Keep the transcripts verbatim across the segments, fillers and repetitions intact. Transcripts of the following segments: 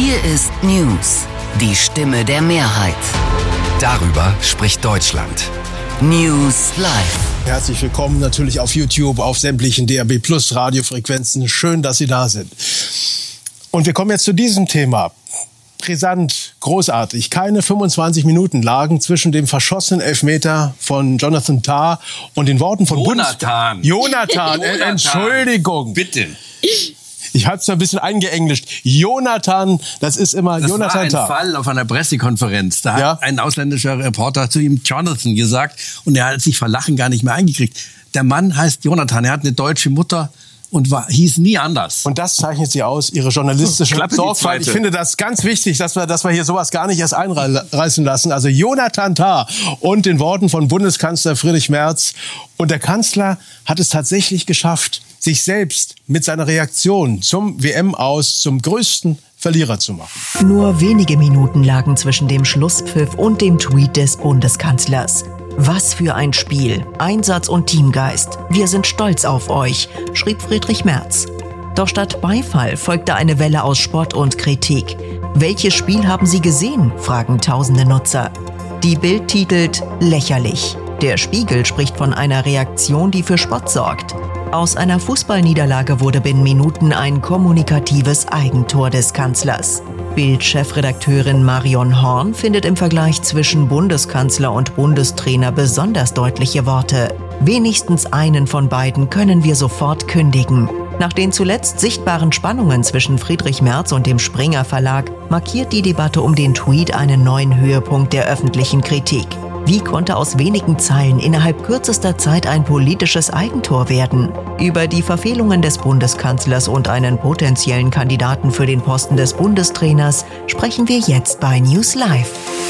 Hier ist News, die Stimme der Mehrheit. Darüber spricht Deutschland. News Live. Herzlich willkommen natürlich auf YouTube, auf sämtlichen D A B Plus Radiofrequenzen. Schön, dass Sie da sind. Und wir kommen jetzt zu diesem Thema. Brisant, großartig. Keine fünfundzwanzig Minuten lagen zwischen dem verschossenen Elfmeter von Jonathan Tah und den Worten von Jonathan. Bundes- Jonathan. Jonathan. Entschuldigung. Bitte. Ich habe es ein bisschen eingeenglischt. Jonathan, das ist immer das Jonathan Tah. Tah. Das war ein Fall auf einer Pressekonferenz. Da ja? hat ein ausländischer Reporter zu ihm Jonathan gesagt und er hat sich vor Lachen gar nicht mehr eingekriegt. Der Mann heißt Jonathan, er hat eine deutsche Mutter und war, hieß nie anders. Und das zeichnet sie aus, ihre journalistische Sorgfalt. Ich finde das ganz wichtig, dass wir, dass wir hier sowas gar nicht erst einreißen lassen. Also Jonathan Tah und den Worten von Bundeskanzler Friedrich Merz. Und der Kanzler hat es tatsächlich geschafft, sich selbst mit seiner Reaktion zum W M-Aus zum größten Verlierer zu machen. Nur wenige Minuten lagen zwischen dem Schlusspfiff und dem Tweet des Bundeskanzlers. Was für ein Spiel, Einsatz und Teamgeist. Wir sind stolz auf euch, schrieb Friedrich Merz. Doch statt Beifall folgte eine Welle aus Spott und Kritik. Welches Spiel haben Sie gesehen? Fragen tausende Nutzer. Die Bild titelt lächerlich. Der Spiegel spricht von einer Reaktion, die für Spott sorgt. Aus einer Fußballniederlage wurde binnen Minuten ein kommunikatives Eigentor des Kanzlers. Bild-Chefredakteurin Marion Horn findet im Vergleich zwischen Bundeskanzler und Bundestrainer besonders deutliche Worte. Wenigstens einen von beiden können wir sofort kündigen. Nach den zuletzt sichtbaren Spannungen zwischen Friedrich Merz und dem Springer Verlag markiert die Debatte um den Tweet einen neuen Höhepunkt der öffentlichen Kritik. Wie konnte aus wenigen Zeilen innerhalb kürzester Zeit ein politisches Eigentor werden? Über die Verfehlungen des Bundeskanzlers und einen potenziellen Kandidaten für den Posten des Bundestrainers sprechen wir jetzt bei News Live.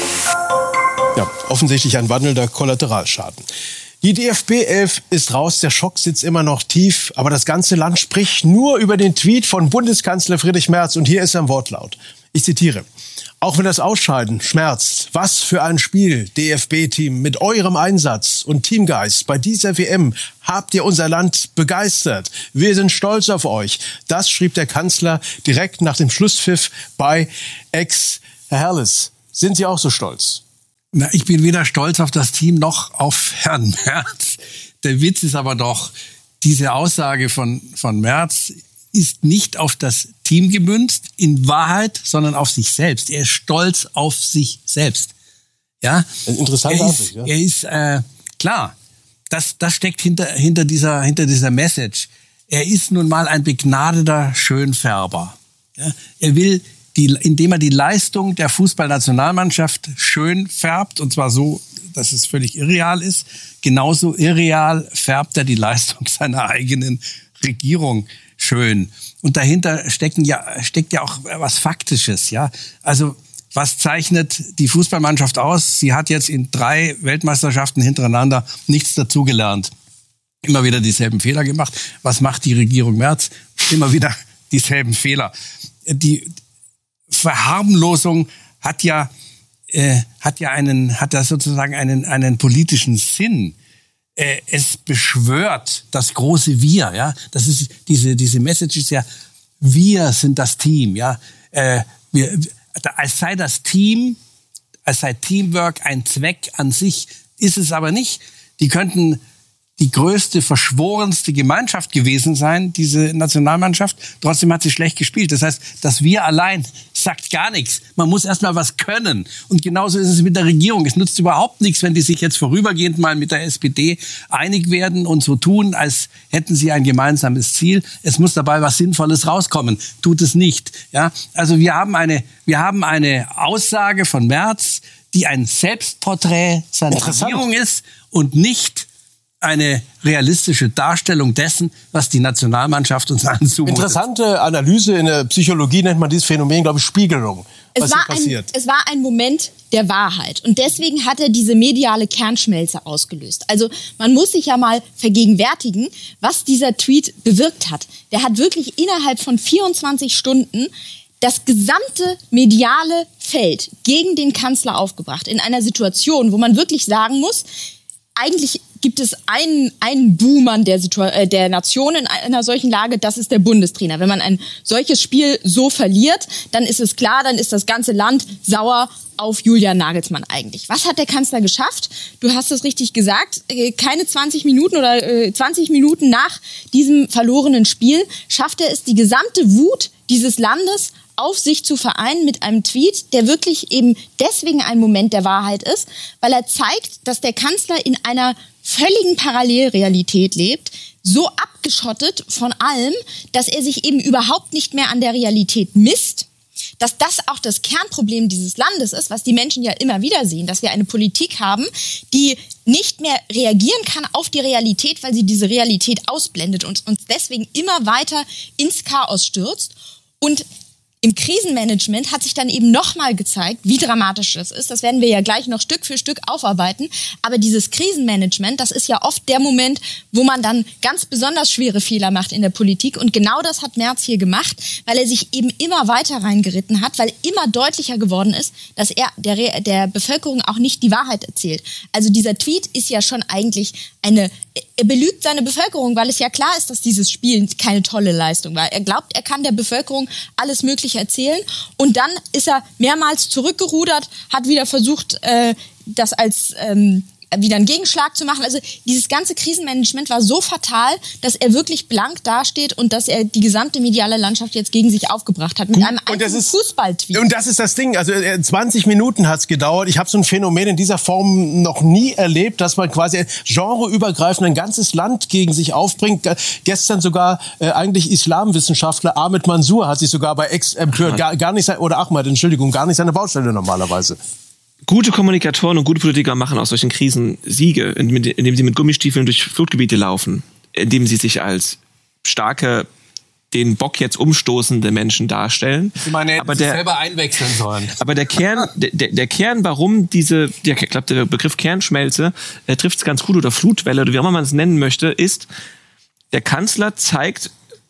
Ja, offensichtlich ein wandelnder Kollateralschaden. Die D F B elf ist raus, der Schock sitzt immer noch tief, aber das ganze Land spricht nur über den Tweet von Bundeskanzler Friedrich Merz und hier ist ein Wortlaut. Ich zitiere. Auch wenn das Ausscheiden schmerzt, was für ein Spiel, D F B-Team, mit eurem Einsatz und Teamgeist bei dieser W M habt ihr unser Land begeistert. Wir sind stolz auf euch. Das schrieb der Kanzler direkt nach dem Schlusspfiff bei X. Herr Herrles, sind Sie auch so stolz? Na, ich bin weder stolz auf das Team noch auf Herrn Merz. Der Witz ist aber doch, diese Aussage von, von Merz ist nicht auf das Team gemünzt, in Wahrheit, sondern auf sich selbst. Er ist stolz auf sich selbst. Ja? Interessant. Er ist, ja? er ist äh, klar, das, das steckt hinter, hinter, dieser, hinter dieser Message. Er ist nun mal ein begnadeter Schönfärber. Ja? Er will, die, indem er die Leistung der Fußballnationalmannschaft schön färbt, und zwar so, dass es völlig irreal ist, genauso irreal färbt er die Leistung seiner eigenen Regierung schön. Und dahinter stecken ja, steckt ja auch was Faktisches, ja. Also, was zeichnet die Fußballmannschaft aus? Sie hat jetzt in drei Weltmeisterschaften hintereinander nichts dazugelernt. Immer wieder dieselben Fehler gemacht. Was macht die Regierung Merz? Immer wieder dieselben Fehler. Die Verharmlosung hat ja, äh, hat ja einen, hat da sozusagen einen, einen politischen Sinn. Es beschwört das große Wir, ja. Das ist diese diese Message ist ja, wir sind das Team, ja. Äh, wir, als sei das Team, als sei Teamwork ein Zweck an sich, ist es aber nicht. Die könnten die größte, verschworenste Gemeinschaft gewesen sein, diese Nationalmannschaft. Trotzdem hat sie schlecht gespielt. Das heißt, das Wir allein sagt gar nichts. Man muss erst mal was können. Und genauso ist es mit der Regierung. Es nutzt überhaupt nichts, wenn die sich jetzt vorübergehend mal mit der S P D einig werden und so tun, als hätten sie ein gemeinsames Ziel. Es muss dabei was Sinnvolles rauskommen. Tut es nicht. Ja? Also wir haben eine, wir haben eine Aussage von Merz, die ein Selbstporträt seiner Regierung ist und nicht eine realistische Darstellung dessen, was die Nationalmannschaft uns anzumutet. Interessante Analyse, in der Psychologie nennt man dieses Phänomen, glaube ich, Spiegelung. Es war, ein, es war ein Moment der Wahrheit. Und deswegen hat er diese mediale Kernschmelze ausgelöst. Also man muss sich ja mal vergegenwärtigen, was dieser Tweet bewirkt hat. Der hat wirklich innerhalb von vierundzwanzig Stunden das gesamte mediale Feld gegen den Kanzler aufgebracht. In einer Situation, wo man wirklich sagen muss, eigentlich gibt es einen, einen Buhmann der, Situa- äh, der Nation in einer solchen Lage, das ist der Bundestrainer. Wenn man ein solches Spiel so verliert, dann ist es klar, dann ist das ganze Land sauer auf Julian Nagelsmann eigentlich. Was hat der Kanzler geschafft? Du hast es richtig gesagt, keine zwanzig Minuten oder äh, zwanzig Minuten nach diesem verlorenen Spiel schafft er es, die gesamte Wut dieses Landes auf sich zu vereinen mit einem Tweet, der wirklich eben deswegen ein Moment der Wahrheit ist, weil er zeigt, dass der Kanzler in einer völligen Parallelrealität lebt, so abgeschottet von allem, dass er sich eben überhaupt nicht mehr an der Realität misst, dass das auch das Kernproblem dieses Landes ist, was die Menschen ja immer wieder sehen, dass wir eine Politik haben, die nicht mehr reagieren kann auf die Realität, weil sie diese Realität ausblendet und uns deswegen immer weiter ins Chaos stürzt. Und im Krisenmanagement hat sich dann eben nochmal gezeigt, wie dramatisch das ist. Das werden wir ja gleich noch Stück für Stück aufarbeiten. Aber dieses Krisenmanagement, das ist ja oft der Moment, wo man dann ganz besonders schwere Fehler macht in der Politik. Und genau das hat Merz hier gemacht, weil er sich eben immer weiter reingeritten hat, weil immer deutlicher geworden ist, dass er der, Re- der Bevölkerung auch nicht die Wahrheit erzählt. Also dieser Tweet ist ja schon eigentlich eine... Er belügt seine Bevölkerung, weil es ja klar ist, dass dieses Spiel keine tolle Leistung war. Er glaubt, er kann der Bevölkerung alles Mögliche erzählen. Und dann ist er mehrmals zurückgerudert, hat wieder versucht, äh, das als ähm, wieder einen Gegenschlag zu machen. Also dieses ganze Krisenmanagement war so fatal, dass er wirklich blank dasteht und dass er die gesamte mediale Landschaft jetzt gegen sich aufgebracht hat. Mit einem einzigen Fußballtweet. Und das ist das Ding. Also zwanzig Minuten hat's gedauert. Ich habe so ein Phänomen in dieser Form noch nie erlebt, dass man quasi genreübergreifend ein ganzes Land gegen sich aufbringt. Gestern sogar äh, eigentlich Islamwissenschaftler Ahmed Mansour hat sich sogar bei Ex-Empör gar, gar nicht, oder Ahmad, Entschuldigung, gar nicht seine Baustelle normalerweise. Gute Kommunikatoren und gute Politiker machen aus solchen Krisen Siege, indem sie mit Gummistiefeln durch Flutgebiete laufen, indem sie sich als starke, den Bock jetzt umstoßende Menschen darstellen. Ich meine, hätten aber sich der, selber einwechseln sollen. Aber der Kern, der, der Kern, warum diese, der, ich glaube, der Begriff Kernschmelze äh, trifft es ganz gut, oder Flutwelle, oder wie auch immer man es nennen möchte, ist, der Kanzler zeigt,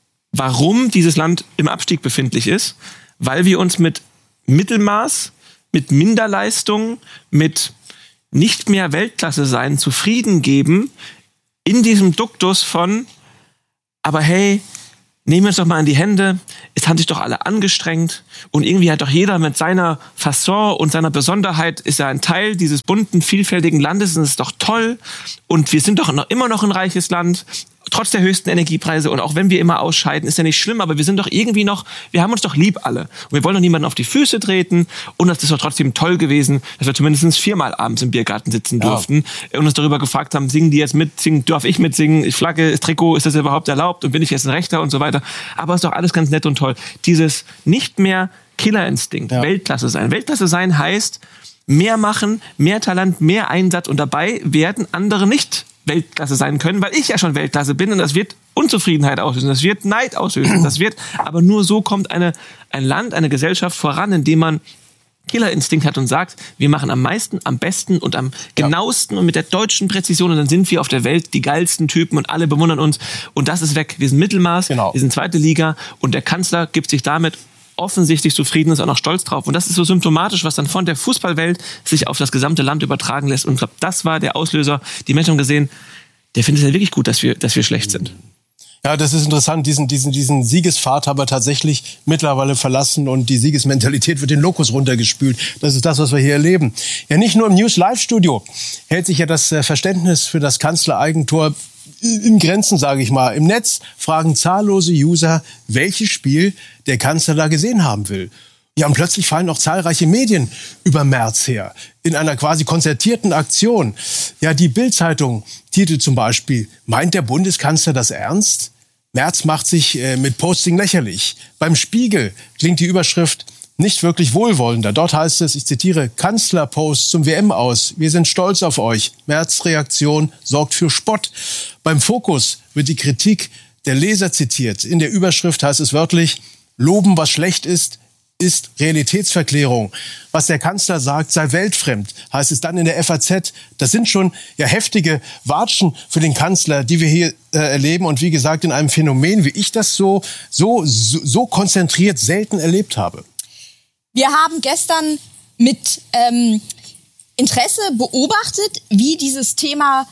warum dieses Land im Abstieg befindlich ist, weil wir uns mit Mittelmaß, mit Minderleistung, mit nicht mehr Weltklasse sein, zufrieden geben, in diesem Duktus von, aber hey, nehmen wir uns doch mal in die Hände, es haben sich doch alle angestrengt und irgendwie hat doch jeder mit seiner Fasson und seiner Besonderheit, ist ja ein Teil dieses bunten, vielfältigen Landes und es ist doch toll und wir sind doch noch, immer noch ein reiches Land, trotz der höchsten Energiepreise und auch wenn wir immer ausscheiden, ist ja nicht schlimm, aber wir sind doch irgendwie noch, wir haben uns doch lieb alle. Und wir wollen doch niemanden auf die Füße treten und es ist doch trotzdem toll gewesen, dass wir zumindest viermal abends im Biergarten sitzen durften ja. und uns darüber gefragt haben, singen die jetzt mit, singen, darf ich mitsingen, Flagge, ist Trikot, ist das überhaupt erlaubt und bin ich jetzt ein Rechter und so weiter. Aber es ist doch alles ganz nett und toll. Dieses nicht mehr Killerinstinkt, ja. Weltklasse sein. Weltklasse sein heißt mehr machen, mehr Talent, mehr Einsatz und dabei werden andere nicht Weltklasse sein können, weil ich ja schon Weltklasse bin und das wird Unzufriedenheit auslösen, das wird Neid auslösen, das wird, aber nur so kommt eine, ein Land, eine Gesellschaft voran, indem man Killerinstinkt hat und sagt, wir machen am meisten, am besten und am genauesten und mit der deutschen Präzision und dann sind wir auf der Welt die geilsten Typen und alle bewundern uns und das ist weg. Wir sind Mittelmaß, genau. Wir sind zweite Liga und der Kanzler gibt sich damit offensichtlich zufrieden, ist auch noch stolz drauf. Und das ist so symptomatisch, was dann von der Fußballwelt sich auf das gesamte Land übertragen lässt. Und ich glaube, das war der Auslöser. Die Menschen haben gesehen, der findet es ja wirklich gut, dass wir, dass wir schlecht sind. Ja, das ist interessant. Diesen, diesen, diesen Siegespfad haben wir tatsächlich mittlerweile verlassen und die Siegesmentalität wird den Lokus runtergespült. Das ist das, was wir hier erleben. Ja, nicht nur im News-Live-Studio hält sich ja das Verständnis für das Kanzlereigentor in Grenzen, sage ich mal. Im Netz fragen zahllose User, welches Spiel der Kanzler da gesehen haben will. Ja, und plötzlich fallen auch zahlreiche Medien über Merz her. In einer quasi konzertierten Aktion. Ja, die Bild-Zeitung titelt zum Beispiel, meint der Bundeskanzler das ernst? Merz macht sich äh, mit Posting lächerlich. Beim Spiegel klingt die Überschrift nicht wirklich wohlwollender. Dort heißt es, ich zitiere, Kanzlerpost zum W M aus. Wir sind stolz auf euch. Merz' Reaktion sorgt für Spott. Beim Fokus wird die Kritik der Leser zitiert. In der Überschrift heißt es wörtlich, loben, was schlecht ist, ist Realitätsverklärung. Was der Kanzler sagt, sei weltfremd, heißt es dann in der F A Z. Das sind schon ja heftige Watschen für den Kanzler, die wir hier äh, erleben. Und wie gesagt, in einem Phänomen, wie ich das so, so, so, so konzentriert selten erlebt habe. Wir haben gestern mit ähm, Interesse beobachtet, wie dieses Thema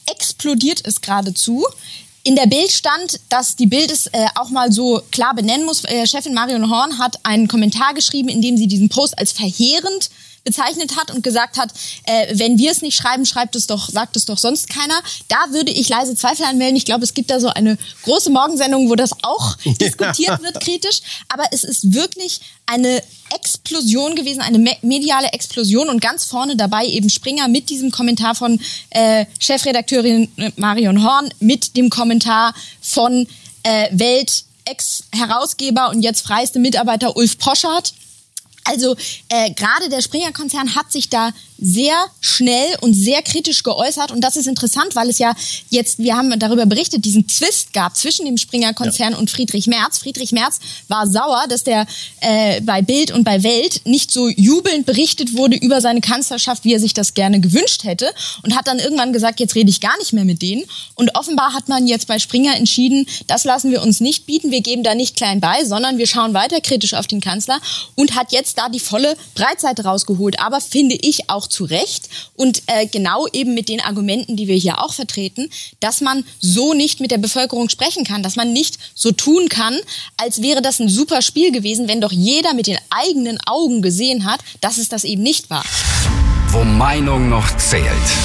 explodiert es geradezu. In der Bild stand, dass die Bild es äh, auch mal so klar benennen muss. Äh, Chefin Marion Horn hat einen Kommentar geschrieben, in dem sie diesen Post als verheerend bezeichnet hat und gesagt hat, äh, wenn wir es nicht schreiben, schreibt es doch, sagt es doch sonst keiner. Da würde ich leise Zweifel anmelden. Ich glaube, es gibt da so eine große Morgensendung, wo das auch diskutiert wird, kritisch. Aber es ist wirklich eine Explosion gewesen, eine me- mediale Explosion und ganz vorne dabei eben Springer mit diesem Kommentar von äh, Chefredakteurin Marion Horn, mit dem Kommentar von äh, Welt Ex-Herausgeber und jetzt freieste Mitarbeiter Ulf Poschardt. Also äh, gerade der Springer-Konzern hat sich da sehr schnell und sehr kritisch geäußert. Und das ist interessant, weil es ja jetzt, wir haben darüber berichtet, diesen Zwist gab zwischen dem Springer-Konzern ja. und Friedrich Merz. Friedrich Merz war sauer, dass der äh, bei Bild und bei Welt nicht so jubelnd berichtet wurde über seine Kanzlerschaft, wie er sich das gerne gewünscht hätte. Und hat dann irgendwann gesagt, jetzt rede ich gar nicht mehr mit denen. Und offenbar hat man jetzt bei Springer entschieden, das lassen wir uns nicht bieten. Wir geben da nicht klein bei, sondern wir schauen weiter kritisch auf den Kanzler und hat jetzt da die volle Breitseite rausgeholt. Aber finde ich auch zu Recht und äh, genau eben mit den Argumenten, die wir hier auch vertreten, dass man so nicht mit der Bevölkerung sprechen kann, dass man nicht so tun kann, als wäre das ein super Spiel gewesen, wenn doch jeder mit den eigenen Augen gesehen hat, dass es das eben nicht war. Wo Meinung noch zählt.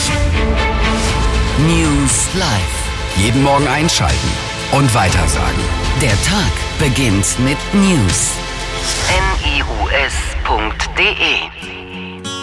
News Live. Jeden Morgen einschalten und weitersagen. Der Tag beginnt mit News. N I U S punkt D E